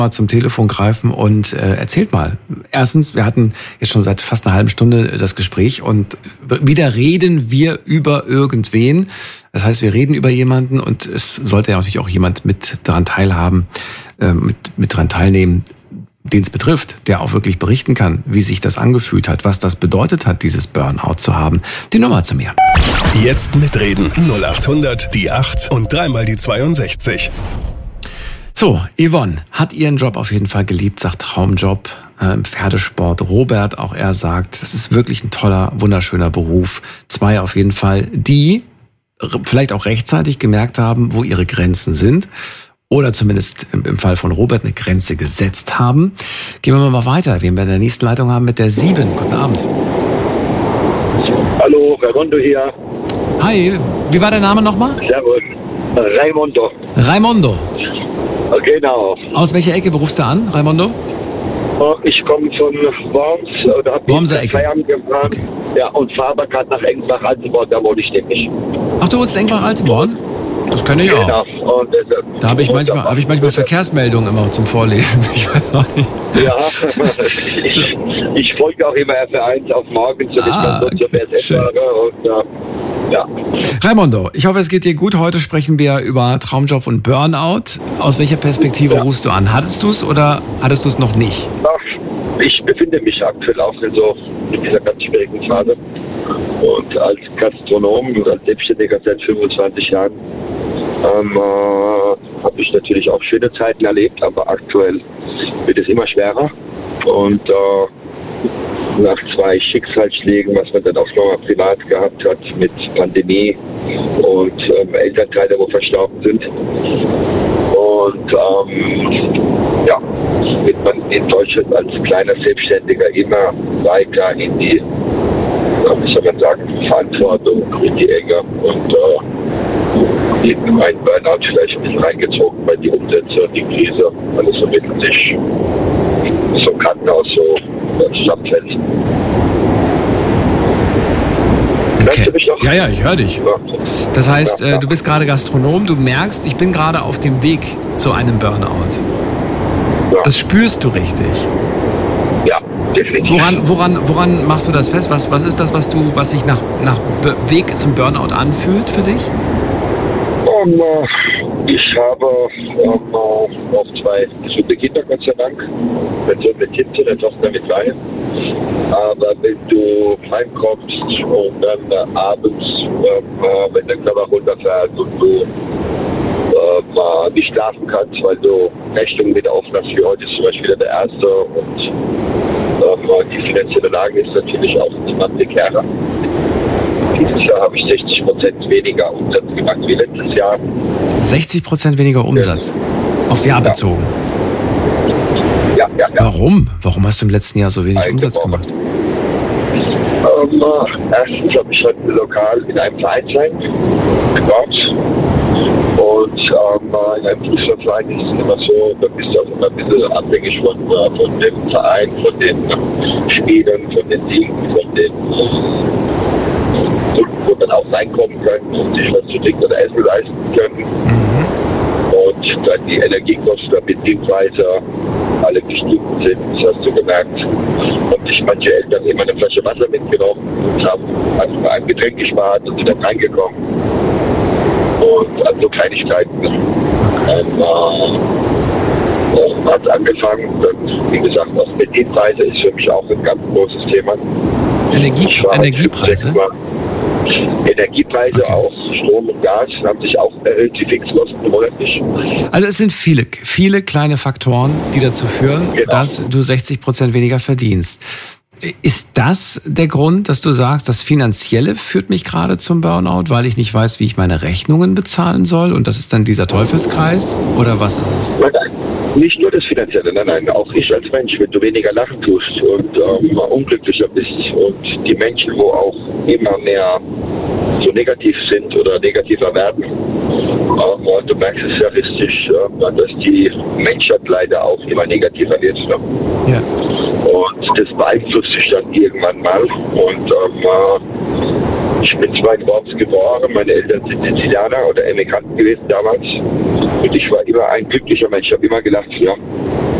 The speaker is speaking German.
mal zum Telefon greifen und erzählt mal. Erstens, wir hatten jetzt schon seit fast einer halben Stunde das Gespräch und wieder reden wir über irgendwen. Das heißt, wir reden über jemanden und es sollte ja natürlich auch jemand mit daran teilhaben, mit daran teilnehmen, den es betrifft, der auch wirklich berichten kann, wie sich das angefühlt hat, was das bedeutet hat, dieses Burnout zu haben. Die Nummer zu mir. Jetzt mitreden. 0800 die 8 und dreimal die 62. So, Yvonne hat ihren Job auf jeden Fall geliebt, sagt Traumjob im Pferdesport. Robert, auch er sagt, das ist wirklich ein toller, wunderschöner Beruf. 2 auf jeden Fall, die vielleicht auch rechtzeitig gemerkt haben, wo ihre Grenzen sind. Oder zumindest im Fall von Robert eine Grenze gesetzt haben. Gehen wir mal weiter, wen wir in der nächsten Leitung haben mit der 7. Guten Abend. Hallo, Raimondo hier. Hi, wie war der Name nochmal? Servus. Raimondo. Raimondo. Genau. Aus welcher Ecke berufst du an, Raimondo? Ich komme von Worms. Da habe ich Feierabend gefahren. Okay. Ja, und fahre aber gerade nach Engbach-Altenborn, da wohne ich nämlich. Ach, du wohnst in Engbach-Altenborn? Das kenne ich auch. Genau. Und da habe ich manchmal Verkehrsmeldungen immer zum Vorlesen. Ich weiß auch nicht. Ja, ich folge auch immer RF1 auf morgens, so ja. Raimondo, ich hoffe, es geht dir gut. Heute sprechen wir über Traumjob und Burnout. Aus welcher Perspektive rufst du an? Hattest du es oder hattest du es noch nicht? Ach, ich befinde mich aktuell auch in dieser ganz schwierigen Phase. Und als Gastronom und als Selbstständiger seit 25 Jahren habe ich natürlich auch schöne Zeiten erlebt, aber aktuell wird es immer schwerer. Und nach 2 Schicksalsschlägen, was man dann auch noch mal privat gehabt hat mit Pandemie und Elternteile, wo verstorben sind. Und wird man in Deutschland als kleiner Selbstständiger immer weiter in die, wie soll man sagen, Verantwortung, in die Enge und in ein Burnout vielleicht ein bisschen reingezogen, weil die Umsätze und die Krise alles so mit sich so Krankenhaus so zusammenfällt. Okay. Ja, ich höre dich. Das heißt, du bist gerade Gastronom, du merkst, ich bin gerade auf dem Weg zu einem Burnout. Ja. Das spürst du richtig. Ja, definitiv. Woran machst du das fest? Was ist das, was sich nach Weg zum Burnout anfühlt für dich? Ich habe auch 2 gesunde Kinder, Gott sei Dank. Mein Sohn mit Kind, der Tochter mit Laien. Aber wenn du heimkommst und dann abends, wenn der Körper runterfährt und du nicht schlafen kannst, weil du Rechnungen mit aufmachst, wie heute ist zum Beispiel wieder der erste und die finanzielle Lage ist natürlich auch immer prekärer. Dieses Jahr habe ich 60% weniger Umsatz gemacht wie letztes Jahr. 60% weniger Umsatz? Ja. Aufs Jahr bezogen? Ja. Warum? Warum hast du im letzten Jahr so wenig Umsatz gemacht? Erstens habe ich heute lokal in einem Verein sein dort. Und in einem Fußballverein ist es immer so, da bist du auch immer ein bisschen abhängig von dem Verein, von den Spielern, von den Siegen, von den wo dann auch reinkommen können und sich was zu trinken oder essen leisten können. Und dann die Energiekosten, Benzinpreise alle gestiegen sind, das hast du gemerkt. Und sich manche Eltern immer eine Flasche Wasser mitgenommen und haben einfach ein Getränk gespart und sind dann reingekommen. Und an so Kleinigkeiten hat angefangen. Und wie gesagt, auch Benzinpreise ist für mich auch ein ganz großes Thema. Energiepreise? Energiepreise okay. Auch, Strom und Gas haben sich auch erhöht, die Fixkosten monatlich. Also es sind viele kleine Faktoren, die dazu führen, dass du 60% weniger verdienst. Ist das der Grund, dass du sagst, das Finanzielle führt mich gerade zum Burnout, weil ich nicht weiß, wie ich meine Rechnungen bezahlen soll und das ist dann dieser Teufelskreis? Oder was ist es? Nein. Nicht nur das Finanzielle, nein, auch ich als Mensch, wenn du weniger lachen tust und unglücklicher bist und die Menschen, wo auch immer mehr so negativ sind oder negativer werden, und du merkst es realistisch, dass die Menschheit leider auch immer negativer wird. Ne? Ja. Und das beeinflusst sich dann irgendwann mal und Ich bin 2 in Worms geboren, meine Eltern sind Sizilianer oder Emigranten gewesen damals. Und ich war immer ein glücklicher Mensch. Ich habe immer gedacht, ja,